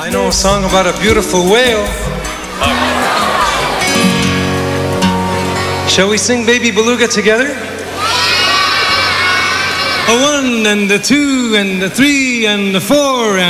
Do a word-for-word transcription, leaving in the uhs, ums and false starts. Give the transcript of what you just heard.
I know a song about a beautiful whale. Shall we sing Baby Beluga together? A one and a two and a three and a four and